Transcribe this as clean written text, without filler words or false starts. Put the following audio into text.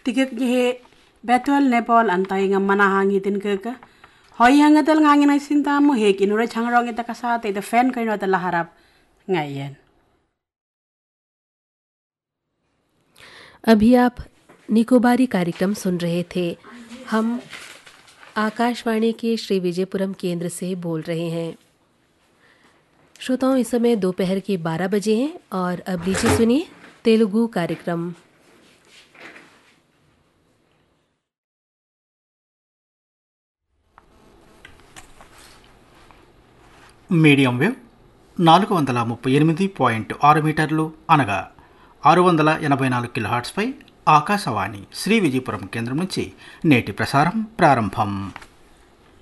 Tigak he betul Nepal antai nga manahangitin kaka. Hoy hangatal ngangin ay sinta mo he kinura changrong ita kasate ita fan kayo na talaharap ngayon. अभी आप निकोबारी कार्यक्रम सुन रहे थे। हम आकाशवाणी के श्री विजयपुरम केंद्र से बोल रहे हैं। श्रोताओं, इस समय दोपहर के 12 बजे हैं और अब लीजिए सुनिए तेलुगु कार्यक्रम। మీడియం వేవ్ 438.6 మీటర్లు అనగా 684 కిలోహర్ట్జ్పై ఆకాశవాణి శ్రీ విజయపురం కేంద్రం నుంచి నేటి ప్రసారం ప్రారంభం.